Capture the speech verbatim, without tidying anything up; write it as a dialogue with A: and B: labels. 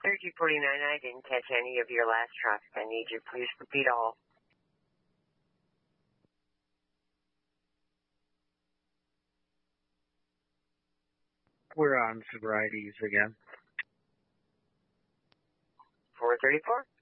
A: thirty forty-nine, I didn't catch any of your last traffic. I need you to please repeat all.
B: We're on sobrieties again.
A: four thirty-four.